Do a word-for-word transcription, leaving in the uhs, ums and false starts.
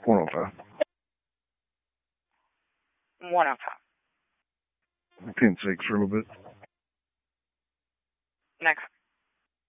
one oh five. one oh five. Ten six for a little bit. Next.